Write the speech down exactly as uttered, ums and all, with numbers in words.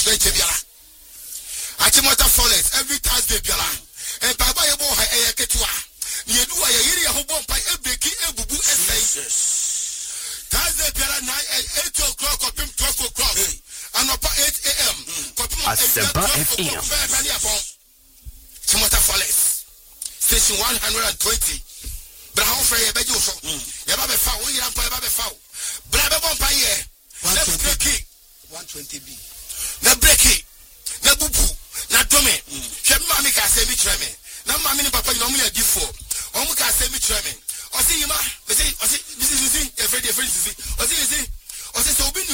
twenty biara. Achimota Forest every Thursday biara. And Baba Yebo Haya Ketua. You do a year who won't buy a breaking a bubu essay. Thursday biara nine eight o'clock or twelve o'clock. And up eight a.m. Asempa F M. Chimota Forest. Station one hundred twenty. Brown Frey Bejuso. Yababe Fow, Yababe Fow. Brabbe Bompaye. Let's break it. one twenty B. Na break it. Na bubu. Na dome. Shem mami ka se mi treme. Na mami ni papa no mu ya gifo. Omu ka se mi treme. Osi yima, me say, osi, this is this, every day, every day. Osi, osi, osi, so be